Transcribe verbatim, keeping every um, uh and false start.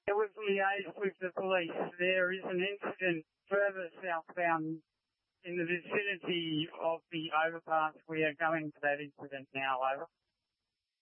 It was liaised with the police. There is an incident further southbound in the vicinity of the overpass. We are going to that incident now, over.